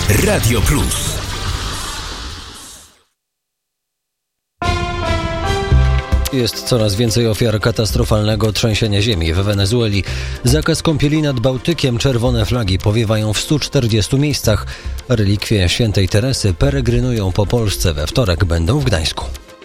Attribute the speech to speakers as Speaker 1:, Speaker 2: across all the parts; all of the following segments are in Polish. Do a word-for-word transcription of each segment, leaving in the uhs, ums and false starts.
Speaker 1: Radio Plus.
Speaker 2: Jest coraz więcej ofiar katastrofalnego trzęsienia ziemi w Wenezueli. Zakaz kąpieli nad Bałtykiem, czerwone flagi powiewają w stu czterdziestu miejscach. Relikwie świętej Teresy peregrynują po Polsce. We wtorek będą w Gdańsku.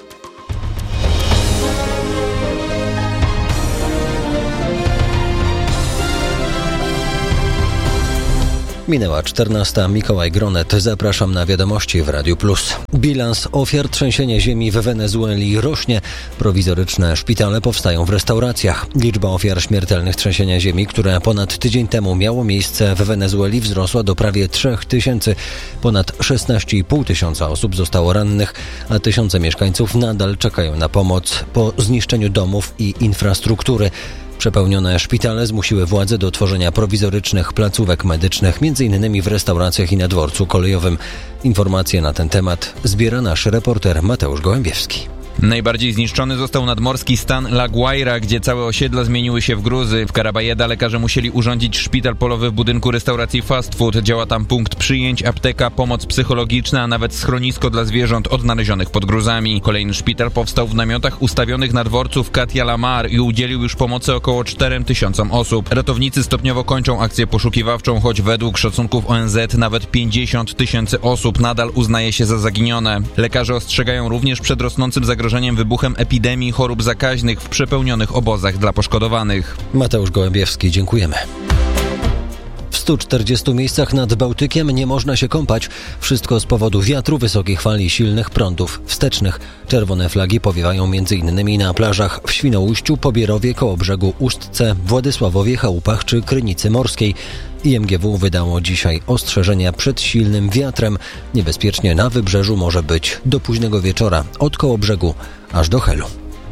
Speaker 2: Minęła czternasta. Mikołaj Gronet. Zapraszam na wiadomości w Radiu Plus. Bilans ofiar trzęsienia ziemi w Wenezueli rośnie. Prowizoryczne szpitale powstają w restauracjach. Liczba ofiar śmiertelnych trzęsienia ziemi, które ponad tydzień temu miało miejsce w Wenezueli, wzrosła do prawie trzech tysięcy. Ponad szesnaście i pół tysiąca osób zostało rannych, a tysiące mieszkańców nadal czekają na pomoc po zniszczeniu domów i infrastruktury. Przepełnione szpitale zmusiły władze do tworzenia prowizorycznych placówek medycznych, między innymi w restauracjach i na dworcu kolejowym. Informacje na ten temat zbiera nasz reporter Mateusz Gołębiewski.
Speaker 3: Najbardziej zniszczony został nadmorski stan La Guaira, gdzie całe osiedla zmieniły się w gruzy. W Caraballeda lekarze musieli urządzić szpital polowy w budynku restauracji fast food. Działa tam punkt przyjęć, apteka, pomoc psychologiczna, a nawet schronisko dla zwierząt odnalezionych pod gruzami. Kolejny szpital powstał w namiotach ustawionych na dworcu w Katia La Mar i udzielił już pomocy około czterem tysiącom osób. Ratownicy stopniowo kończą akcję poszukiwawczą, choć według szacunków O N Z nawet pięćdziesiąt tysięcy osób nadal uznaje się za zaginione. Lekarze ostrzegają również przed rosnącym zagrożeniem wybuchem epidemii chorób zakaźnych w przepełnionych obozach dla poszkodowanych.
Speaker 2: Mateusz Gołębiewski, dziękujemy. W stu czterdziestu miejscach nad Bałtykiem nie można się kąpać. Wszystko z powodu wiatru, wysokich fal i silnych prądów wstecznych. Czerwone flagi powiewają m.in. na plażach w Świnoujściu, Pobierowie, Kołobrzegu, Ustce, Władysławowie, Chałupach czy Krynicy Morskiej. I M G W wydało dzisiaj ostrzeżenia przed silnym wiatrem. Niebezpiecznie na wybrzeżu może być do późnego wieczora, od Kołobrzegu aż do Helu.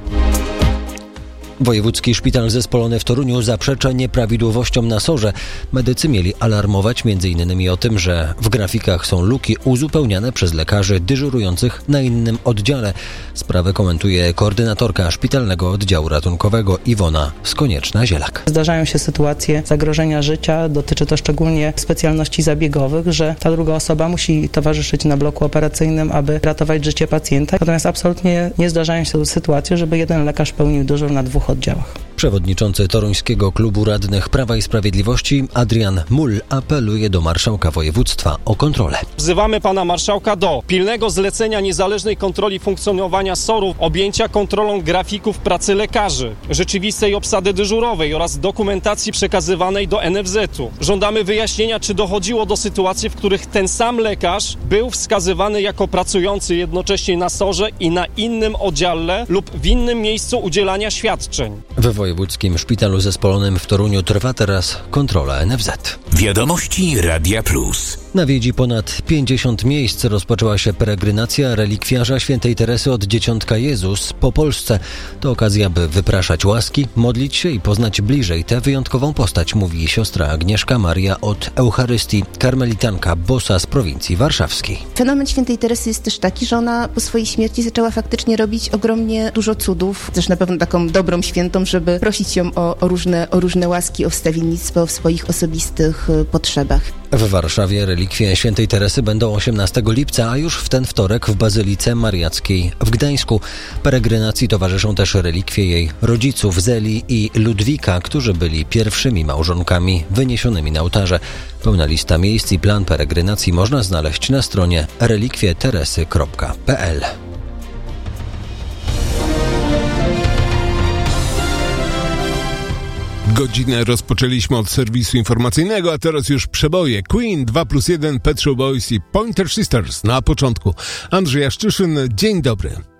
Speaker 2: Wojewódzki Szpital Zespolony w Toruniu zaprzecza nieprawidłowościom na sorze. Medycy mieli alarmować m.in. o tym, że w grafikach są luki uzupełniane przez lekarzy dyżurujących na innym oddziale. Sprawę komentuje koordynatorka Szpitalnego Oddziału Ratunkowego Iwona Skonieczna-Zielak.
Speaker 4: Zdarzają się sytuacje zagrożenia życia, dotyczy to szczególnie specjalności zabiegowych, że ta druga osoba musi towarzyszyć na bloku operacyjnym, aby ratować życie pacjenta. Natomiast absolutnie nie zdarzają się sytuacje, żeby jeden lekarz pełnił dyżur na dwóch oddziałach.
Speaker 2: Przewodniczący Toruńskiego Klubu Radnych Prawa i Sprawiedliwości Adrian Mull apeluje do marszałka województwa o kontrolę.
Speaker 5: Wzywamy pana marszałka do pilnego zlecenia niezależnej kontroli funkcjonowania sorów, objęcia kontrolą grafików pracy lekarzy, rzeczywistej obsady dyżurowej oraz dokumentacji przekazywanej do N F Z-u. Żądamy wyjaśnienia, czy dochodziło do sytuacji, w których ten sam lekarz był wskazywany jako pracujący jednocześnie na sorze i na innym oddziale lub w innym miejscu udzielania świadczeń.
Speaker 2: We Wojewódzkim Szpitalu Zespolonym w Toruniu trwa teraz kontrola N F Z.
Speaker 1: Wiadomości Radia Plus.
Speaker 2: Nawiedzi ponad pięćdziesiąt miejsc rozpoczęła się peregrynacja relikwiarza świętej Teresy od Dzieciątka Jezus po Polsce. To okazja, by wypraszać łaski, modlić się i poznać bliżej tę wyjątkową postać, mówi siostra Agnieszka Maria od Eucharystii, karmelitanka bosa z prowincji warszawskiej.
Speaker 6: Fenomen świętej Teresy jest też taki, że ona po swojej śmierci zaczęła faktycznie robić ogromnie dużo cudów. Też na pewno taką dobrą świętą, żeby prosić ją o, o, różne, o różne łaski, o wstawiennictwo w swoich osobistych potrzebach.
Speaker 2: W Warszawie relikwie świętej Teresy będą osiemnastego lipca, a już w ten wtorek w Bazylice Mariackiej w Gdańsku. Peregrynacji towarzyszą też relikwie jej rodziców Zeli i Ludwika, którzy byli pierwszymi małżonkami wyniesionymi na ołtarze. Pełna lista miejsc i plan peregrynacji można znaleźć na stronie relikwieteresy kropka p l.
Speaker 7: Godzinę rozpoczęliśmy od serwisu informacyjnego, a teraz już przeboje. Queen, dwa plus jeden, Pet Shop Boys i Pointer Sisters na początku. Andrzej Jaszczyszyn, dzień dobry.